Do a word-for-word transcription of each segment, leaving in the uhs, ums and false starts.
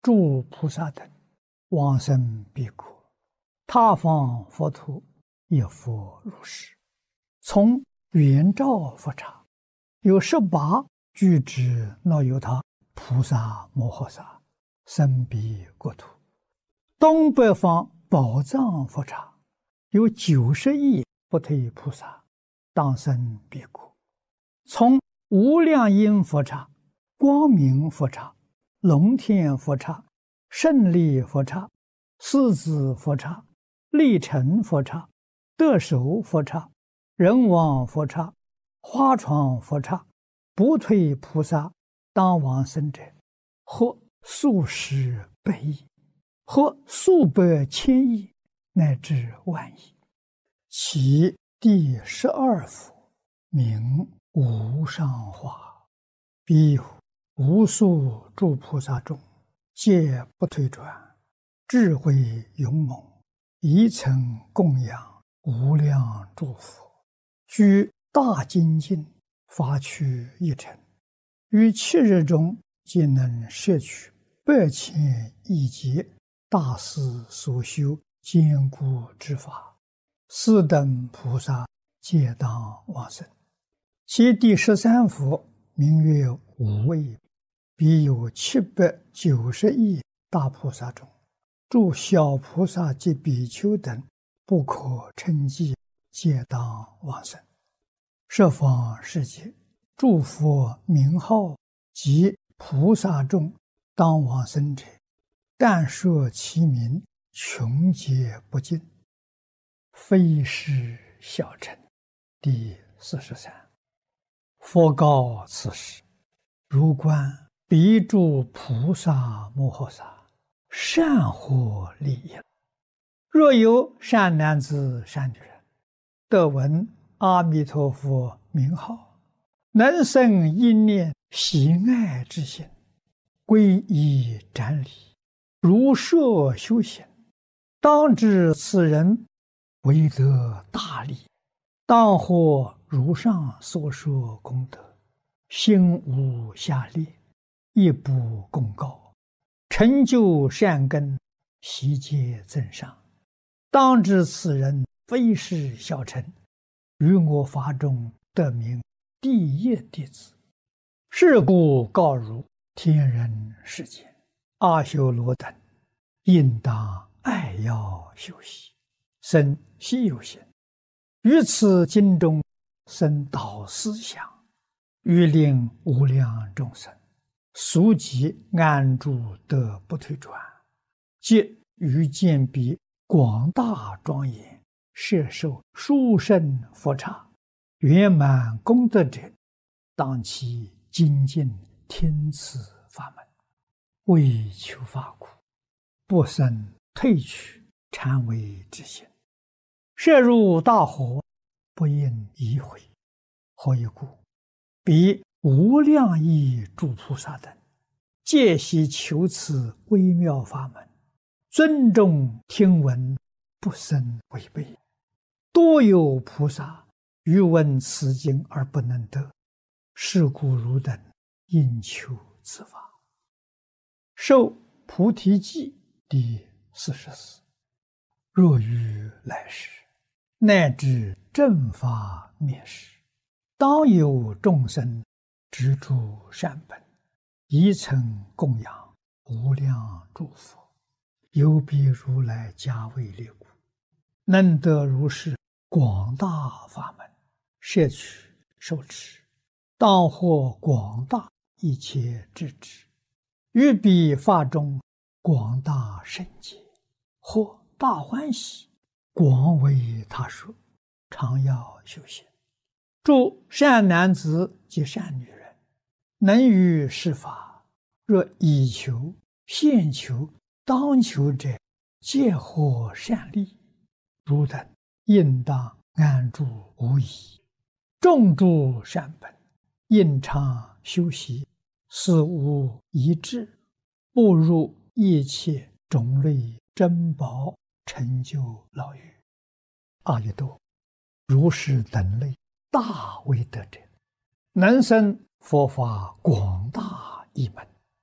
诸菩萨等，往生彼国，他方佛土，亦复如是。从圆照佛刹，有十八具之那由他菩萨摩诃萨，生彼国土。东北方宝藏佛刹，有九十亿不退菩萨，当生彼国。从无量音佛刹、光明佛刹、龙天佛刹、胜利佛刹、狮子佛刹、力成佛刹、得手佛刹、人王佛刹、花床佛刹，不退菩萨当往生者，或数十百亿，或数百千亿，乃至万亿。其第十二佛名无上化，彼无数诸菩萨中，皆不退转，智慧勇猛，一层供养无量诸佛，居大精进，发趣一尘，于七日中皆能摄取百千亿劫大师所修坚固之法，斯等菩萨皆当往生。其第十三佛名曰无畏，彼有七百九十亿大菩萨中，诸小菩萨及比丘等不可称计，皆当往生。十方世界诸佛名号及菩萨众当往生者，但说其名，穷劫不尽，非是小乘。第四十三。佛告此时：如观彼诸菩萨摩诃萨，善获利益。若有善男子善女人，得闻阿弥陀佛名号，能生一念喜爱之心，皈依瞻礼，如设修行，当知此人为得大利，当获如上所说功德，心无下劣，亦不公告，成就善根，悉皆增上。当知此人非是小乘，于我法中得名第一弟子。是故告汝天人世间阿修罗等，应当爱要修习，生希有心，于此经中生导思想，欲令无量众生速即安住得不退转，即于见彼广大庄严摄受殊胜佛刹圆满功德者，当其精进听此法门，为求法苦，不生退去禅为之心，摄入大火，不应移回。何以故？彼无量亿诸菩萨等，皆悉求此微妙法门，尊重听闻，不生违背。多有菩萨欲闻此经而不能得，是故汝等应求此法。受菩提记第四十四。若于来世，乃至正法灭世，当有众生执著善本，一曾供养无量诸佛，有彼如来加为列故，能得如是广大法门，摄取受持，当获广大一切智智，于彼法中广大圣解，或大欢喜，广为他说，常要修行。诸善男子及善女人，能于是法，若以求、现求、当求者，皆获善利。汝等应当安住无疑，种诸善本，应常修习，死无一志，步入一切种类珍宝，成就老狱。阿逸多，如是等类大威德者，能生佛法广大一门，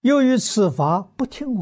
由于此法不听闻。